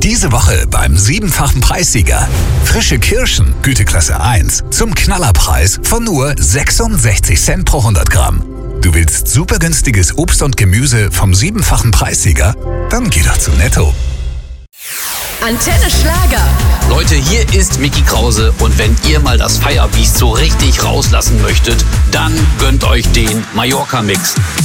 Diese Woche beim 7-fachen Preissieger. Frische Kirschen, Güteklasse 1, zum Knallerpreis von nur 66 Cent pro 100 Gramm. Du willst super günstiges Obst und Gemüse vom 7-fachen Preissieger? Dann geh doch zu Netto. Antenne Schlager. Leute, hier ist Micky Krause und wenn ihr mal das Firebeast so richtig rauslassen möchtet, dann gönnt euch den Mallorca-Mix.